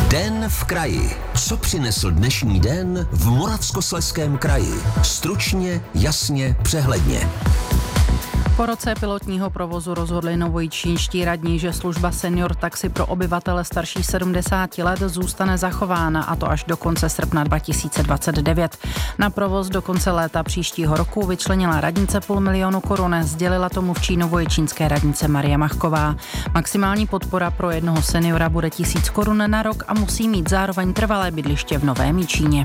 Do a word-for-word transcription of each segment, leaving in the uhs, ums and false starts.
Den v kraji. Co přinesl dnešní den v Moravskoslezském kraji? Stručně, jasně, přehledně. Po roce pilotního provozu rozhodli novojičtínští radní, že služba Senior Taxi pro obyvatele starší sedmdesáti let zůstane zachována, a to až do konce srpna dva tisíce dvacet devět. Na provoz do konce léta příštího roku vyčlenila radnice půl milionu korun, sdělila to mluvčí novojičtínské radnice Marie Machková. Maximální podpora pro jednoho seniora bude tisíc korun na rok a musí mít zároveň trvalé bydliště v Novém Jičíně.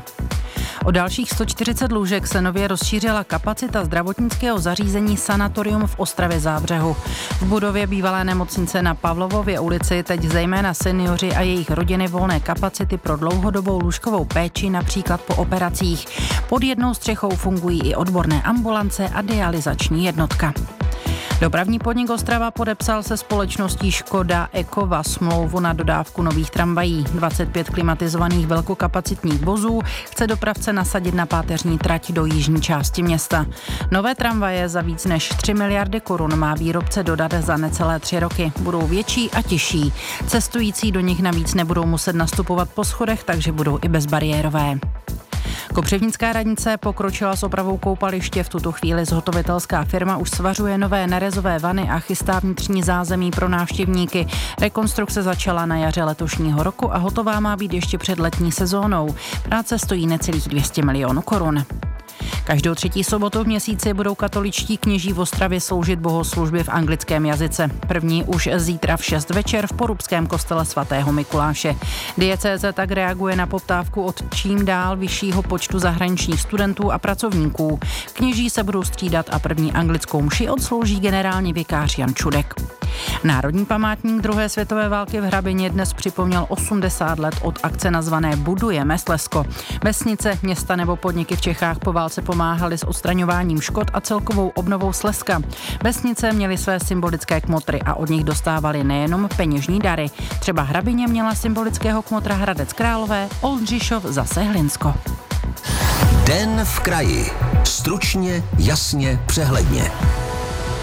O dalších sto čtyřicet lůžek se nově rozšířila kapacita zdravotnického zařízení Sanatorium v Ostravě Zábřehu. V budově bývalé nemocnice na Pavlovově ulici teď zejména seniori a jejich rodiny volné kapacity pro dlouhodobou lůžkovou péči, například po operacích. Pod jednou střechou fungují i odborné ambulance a dialyzační jednotka. Dopravní podnik Ostrava podepsal se společností Škoda Ekova smlouvu na dodávku nových tramvají. dvacet pět klimatizovaných velkokapacitních vozů chce dopravce nasadit na páteřní trať do jižní části města. Nové tramvaje za víc než tři miliardy korun má výrobce dodat za necelé tři roky. Budou větší a těžší. Cestující do nich navíc nebudou muset nastupovat po schodech, takže budou i bezbariérové. Kopřivnická radnice pokročila s opravou koupaliště. V tuto chvíli zhotovitelská firma už svařuje nové nerezové vany a chystá vnitřní zázemí pro návštěvníky. Rekonstrukce začala na jaře letošního roku a hotová má být ještě před letní sezónou. Práce stojí necelých dvě stě milionů korun. Každou třetí sobotu v měsíci budou katoličtí kněží v Ostravě sloužit bohoslužby v anglickém jazyce. První už zítra v šest večer v porubském kostele svatého Mikuláše. Diecéze tak reaguje na poptávku od čím dál vyššího počtu zahraničních studentů a pracovníků. Kněží se budou střídat a první anglickou mši odslouží generální vikář Jan Čudek. Národní památník druhé světové války v Hrabině dnes připomněl osmdesát let od akce nazvané Budujeme Slezsko. Vesnice, města nebo podniky v Čechách po válce pomáhaly s odstraňováním škod a celkovou obnovou Slezska. Vesnice měly své symbolické kmotry a od nich dostávali nejenom peněžní dary. Třeba Hrabině měla symbolického kmotra Hradec Králové, Oldřišov zase Hlinsko. Den v kraji. Stručně, jasně, přehledně.